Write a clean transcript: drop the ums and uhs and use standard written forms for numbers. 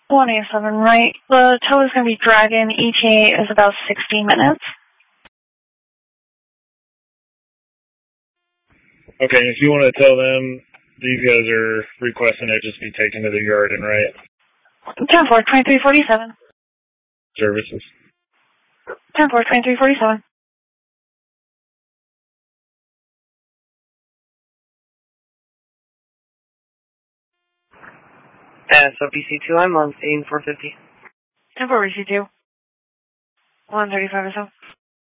187, right. The tow is going to be Dragon. ETA is about 60 minutes. Okay, if you want to tell them these guys are requesting it just be taken to the yard and right. 10-4, 2347. Services. 10-4, 2347. SOPC2, I'm on scene 450. 10-4, RC2. 135 or so.